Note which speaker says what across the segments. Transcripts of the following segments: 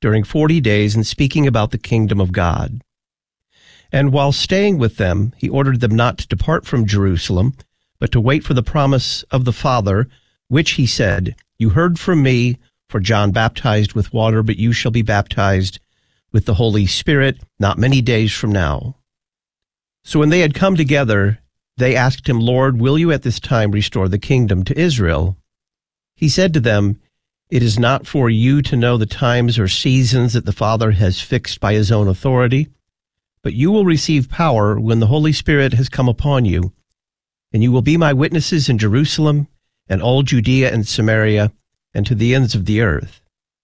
Speaker 1: during 40 days and speaking about the kingdom of God. And while staying with them, he ordered them not to depart from Jerusalem, but to wait for the promise of the Father, which he said, "You heard from me, for John baptized with water, but you shall be baptized with the Holy Spirit not many days from now." So when they had come together, they asked him, "Lord, will you at this time restore the kingdom to Israel?" He said to them, "It is not for you to know the times or seasons that the Father has fixed by his own authority, but you will receive power when the Holy Spirit has come upon you, and you will be my witnesses in Jerusalem and all Judea and Samaria and to the ends of the earth."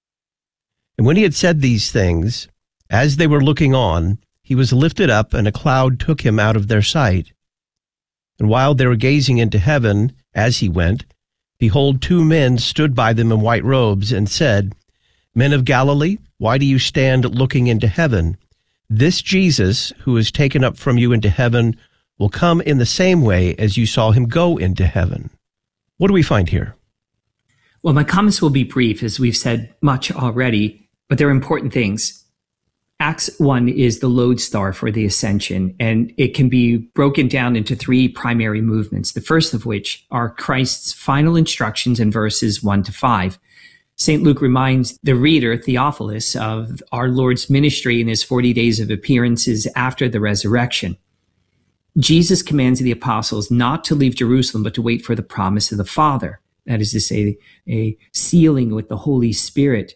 Speaker 1: And when he had said these things, as they were looking on, he was lifted up, and a cloud took him out of their sight. And while they were gazing into heaven as he went, behold, two men stood by them in white robes and said, "Men of Galilee, why do you stand looking into heaven? This Jesus, who is taken up from you into heaven, will come in the same way as you saw him go into heaven." What do we find here?
Speaker 2: Well, my comments will be brief, as we've said much already, but they're important things. Acts 1 is the lodestar for the ascension, and it can be broken down into three primary movements, the first of which are Christ's final instructions in verses 1 to 5. St. Luke reminds the reader, Theophilus, of our Lord's ministry in his 40 days of appearances after the resurrection. Jesus commands the apostles not to leave Jerusalem, but to wait for the promise of the Father. That is to say, a sealing with the Holy Spirit.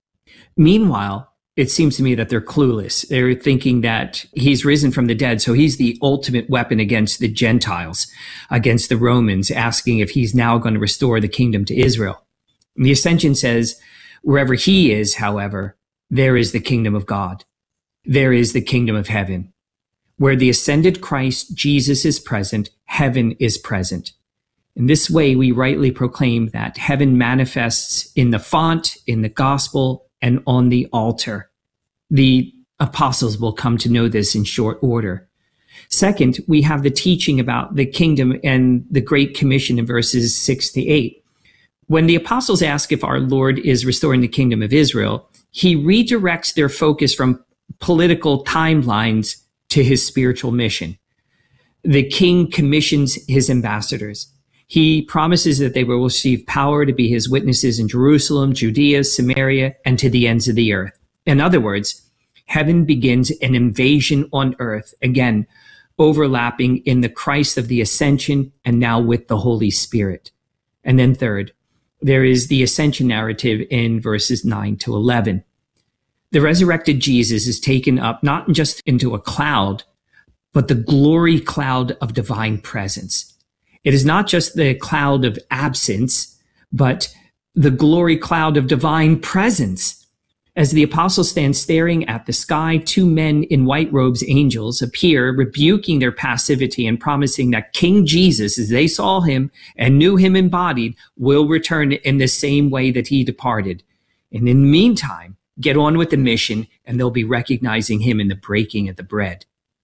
Speaker 2: Meanwhile, it seems to me that they're clueless. They're thinking that he's risen from the dead, so he's the ultimate weapon against the Gentiles, against the Romans, asking if he's now going to restore the kingdom to Israel. And the ascension says, wherever he is, however, there is the kingdom of God. There is the kingdom of heaven. Where the ascended Christ Jesus is present, heaven is present. In this way, we rightly proclaim that heaven manifests in the font, in the gospel, and on the altar. The apostles will come to know this in short order. Second, we have the teaching about the kingdom and the Great Commission in verses 6 to 8. When the apostles ask if our Lord is restoring the kingdom of Israel, he redirects their focus from political timelines to his spiritual mission. The king commissions his ambassadors. He promises that they will receive power to be his witnesses in Jerusalem, Judea, Samaria, and to the ends of the earth. In other words, heaven begins an invasion on earth, again, overlapping in the Christ of the ascension and now with the Holy Spirit. And then third, there is the ascension narrative in verses 9 to 11. The resurrected Jesus is taken up not just into a cloud, but the glory cloud of divine presence. It is not just the cloud of absence, but the glory cloud of divine presence. As the apostles stand staring at the sky, two men in white robes, angels, appear, rebuking their passivity and promising that King Jesus, as they saw him and knew him embodied, will return in the same way that he departed. And in the meantime, get on with the mission, and they'll be recognizing him in the breaking of the bread.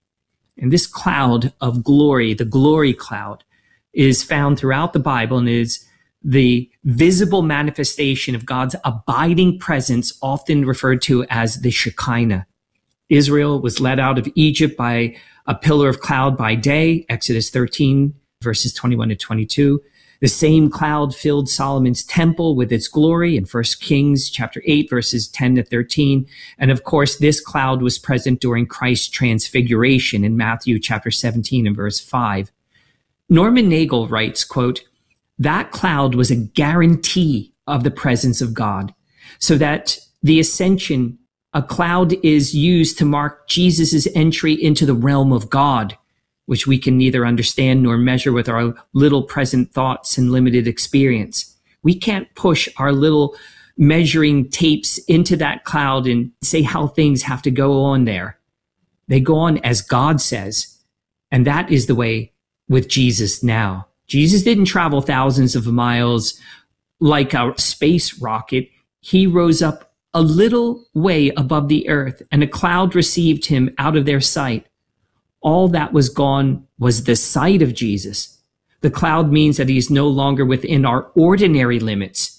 Speaker 2: And this cloud of glory, the glory cloud, is found throughout the Bible and is the visible manifestation of God's abiding presence, often referred to as the Shekinah. Israel was led out of Egypt by a pillar of cloud by day, Exodus 13, verses 21 to 22. The same cloud filled Solomon's temple with its glory in 1 Kings chapter 8, verses 10 to 13. And of course, this cloud was present during Christ's transfiguration in Matthew chapter 17 and verse 5. Norman Nagel writes, quote, "That cloud was a guarantee of the presence of God, so that the ascension, a cloud is used to mark Jesus' entry into the realm of God, which we can neither understand nor measure with our little present thoughts and limited experience. We can't push our little measuring tapes into that cloud and say how things have to go on there. They go on as God says, and that is the way with Jesus now. Jesus didn't travel thousands of miles like a space rocket. He rose up a little way above the earth, and a cloud received him out of their sight. All that was gone was the sight of Jesus. The cloud means that he is no longer within our ordinary limits.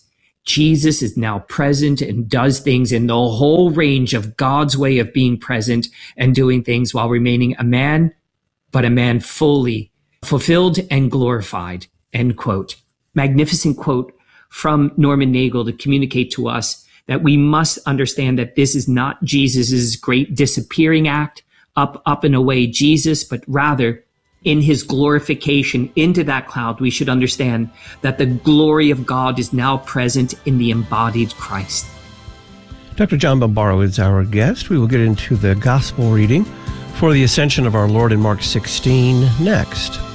Speaker 2: Jesus is now present and does things in the whole range of God's way of being present and doing things while remaining a man, but a man fully fulfilled and glorified, end quote. Magnificent quote from Norman Nagel to communicate to us that we must understand that this is not Jesus's great disappearing act, up and away Jesus, but rather in his glorification into that cloud, we should understand that the glory of God is now present in the embodied Christ.
Speaker 1: Dr. John Bambaro is our guest. We will get into the gospel reading for the ascension of our Lord in Mark 16 next.